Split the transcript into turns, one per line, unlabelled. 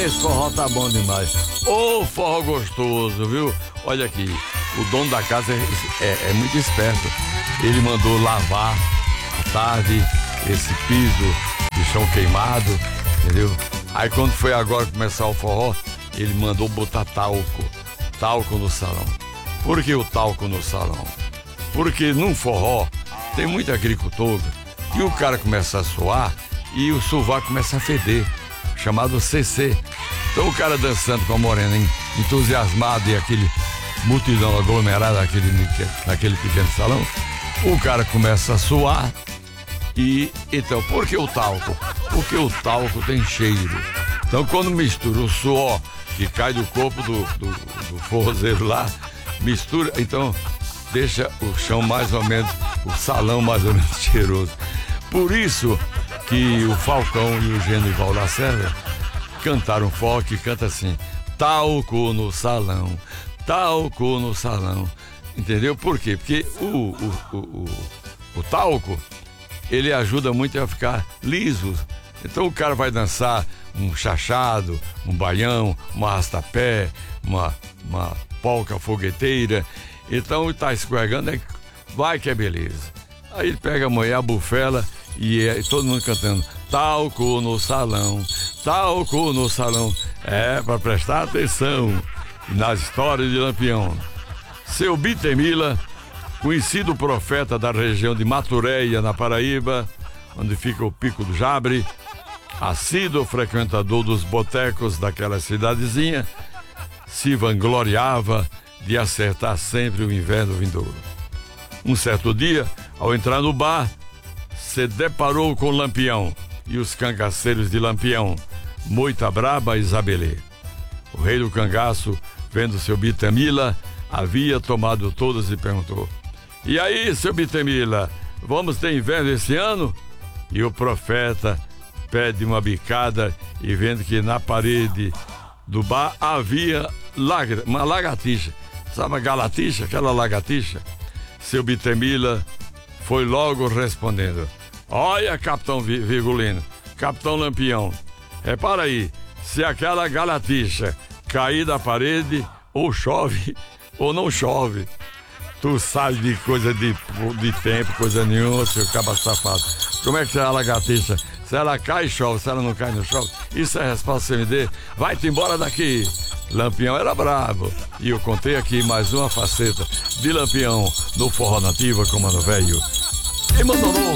esse forró tá bom demais. Ô, forró gostoso, viu? Olha aqui, o dono da casa é muito esperto. Ele mandou lavar à tarde esse piso de chão queimado, entendeu? Aí quando foi agora começar o forró, ele mandou botar talco no salão. Por que o talco no salão? Porque num forró tem muito agricultor e o cara começa a suar e o sovaco começa a feder, chamado CC. Então o cara dançando com a morena entusiasmado e aquele multidão aglomerada naquele pequeno salão, o cara começa a suar. E então, por que o talco? Porque o talco tem cheiro. Então quando mistura o suor que cai do corpo do forrozeiro lá, mistura, então deixa o chão mais ou menos, o salão mais ou menos cheiroso. Por isso que o Falcão e o Genival Lacerda cantaram um forró que canta assim: talco no salão, talco no salão. Entendeu? Por quê? Porque o talco, ele ajuda muito a ficar liso. Então o cara vai dançar um chachado, um baião, uma arrastapé, uma polca fogueteira. Então tá escorregando, vai que é beleza. Aí ele pega a mulher, a bufela e todo mundo cantando talco no salão, talco no salão. É para prestar atenção nas histórias de Lampião. Seu Bitemila, conhecido profeta da região de Maturéia, na Paraíba, onde fica o Pico do Jabre, assíduo frequentador dos botecos daquela cidadezinha, se vangloriava de acertar sempre o inverno vindouro. Um certo dia, ao entrar no bar, se deparou com Lampião e os cangaceiros de Lampião, Moita Braba e Zabelê. O rei do cangaço, vendo seu Bitemila, havia tomado todas e perguntou: e aí, seu Bitemila, vamos ter inverno esse ano? E o profeta pede uma bicada e vendo que na parede do bar havia uma lagartixa. Sabe a galatixa, aquela lagartixa? Seu Bitemila foi logo respondendo: olha, capitão Virgulino, capitão Lampião, repara aí, se aquela galatixa cair da parede, ou chove ou não chove. Tu sabe de coisa de tempo, coisa nenhuma, seu caba safado. Como é que é a lagartixa? Se ela cai, chove. Se ela não cai, não chove. Isso é a resposta que você me dê. Vai-te embora daqui. Lampião era brabo. E eu contei aqui mais uma faceta de Lampião no Forró Nativa, Comando Velho. E mandou